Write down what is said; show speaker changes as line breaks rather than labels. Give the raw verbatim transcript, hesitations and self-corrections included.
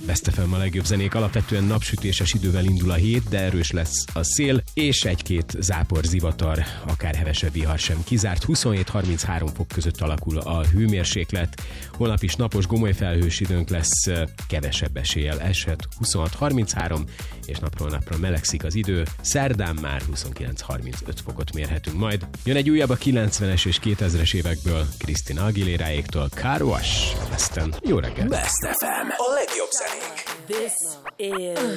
Best ef em a legjobb zenék, alapvetően napsütéses idővel indul a hét, de erős lesz a szél, és egy-két zápor, zivatar, akár hevesebb vihar sem kizárt. huszonhét harminchárom fok között alakul a hőmérséklet. Holnap is napos, gomoly felhős időnk lesz, kevesebb eséllyel eshet, huszonhat harminchárom, és napról napra melegszik az idő. Szerdán már huszonkilenc harmincöt fokot mérhetünk majd. Jön egy újabb a kilencvenes és kétezres évekből, Christina Aguilera-éktól, Car Wash. Aztán jó reggel!
Best ef em, a legjobb zenék.
This is